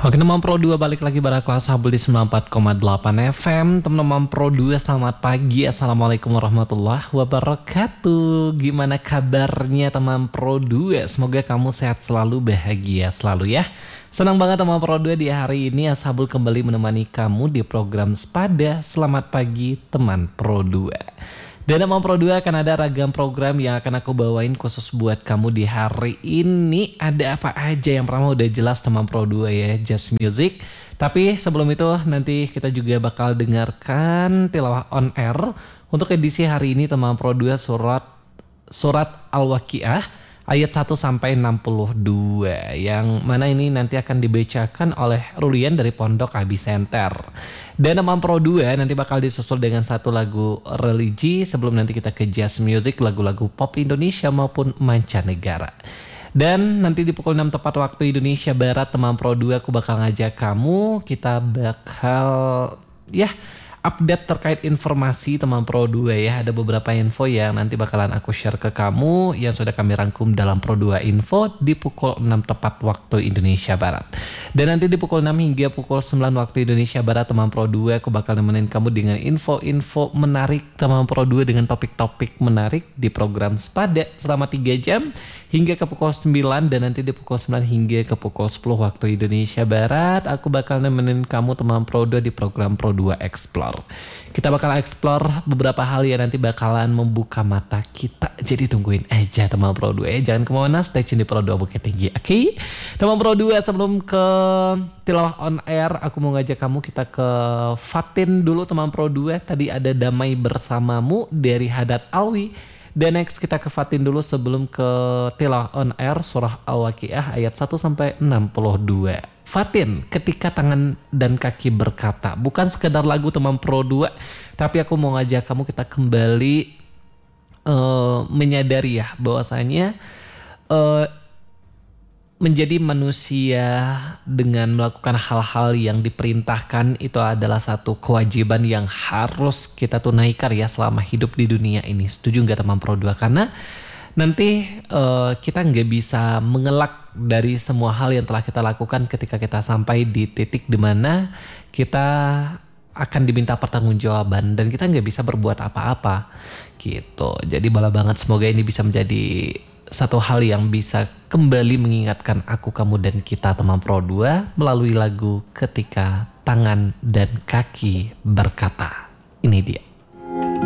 Oke, teman Pro 2 balik lagi bareng aku Ashabul di 94,8 FM. Teman-teman Pro 2 selamat pagi. Assalamualaikum warahmatullahi wabarakatuh. Gimana kabarnya teman Pro 2? Semoga kamu sehat selalu, bahagia selalu ya. Senang banget teman Pro 2 di hari ini Ashabul kembali menemani kamu di program Sepada. Selamat pagi teman Pro 2. Dan teman Pro 2 akan ada ragam program yang akan aku bawain khusus buat kamu di hari ini. Ada apa aja? Yang pertama udah jelas teman Pro 2 ya, Just Music. Tapi sebelum itu nanti kita juga bakal dengarkan tilawah on air. Untuk edisi hari ini teman Pro 2 surat Al-Waqiah ayat 1 sampai 62 yang mana ini nanti akan dibacakan oleh Rulian dari Pondok Abi Center. Dan teman Pro 2 nanti bakal disusul dengan satu lagu religi sebelum nanti kita ke Jazz Music, lagu-lagu pop Indonesia maupun mancanegara. Dan nanti di pukul 6 tepat waktu Indonesia Barat teman Pro 2 aku bakal ngajak kamu, kita bakal update terkait informasi teman Pro 2 ya. Ada beberapa info yang nanti bakalan aku share ke kamu yang sudah kami rangkum dalam Pro 2 Info di pukul 6 tepat waktu Indonesia Barat. Dan nanti di pukul 6 hingga pukul 9 waktu Indonesia Barat teman Pro 2 aku bakal nemenin kamu dengan info-info menarik teman Pro 2 dengan topik-topik menarik di program Sepada selama 3 jam hingga ke pukul 9. Dan nanti di pukul 9 hingga ke pukul 10 waktu Indonesia Barat aku bakal nemenin kamu teman Pro 2 di program Pro 2 Explore. Kita bakal explore beberapa hal yang nanti bakalan membuka mata kita. Jadi tungguin aja teman Pro 2 ya. Jangan kemana, stay tune di Pro 2 Bukit Tinggi. Oke? Teman Pro 2 sebelum ke tilawah on air, aku mau ngajak kamu kita ke Fatin dulu teman Pro 2. Tadi ada Damai Bersamamu dari Haddad Alwi. Dan next kita ke Fatin dulu sebelum ke tilawah on air surah Al-Waqiah ayat 1 sampai 62. Fatin, ketika tangan dan kaki berkata, bukan sekedar lagu teman Pro 2, tapi aku mau ngajak kamu kita kembali menyadari ya bahwasanya menjadi manusia dengan melakukan hal-hal yang diperintahkan itu adalah satu kewajiban yang harus kita tunaikan ya selama hidup di dunia ini. Setuju nggak teman Pro 2? Karena nanti kita nggak bisa mengelak dari semua hal yang telah kita lakukan ketika kita sampai di titik dimana kita akan diminta pertanggungjawaban dan kita nggak bisa berbuat apa-apa gitu. Jadi bala banget, semoga ini bisa menjadi satu hal yang bisa kembali mengingatkan aku, kamu, dan kita teman Pro 2 melalui lagu Ketika Tangan dan Kaki Berkata. Ini dia.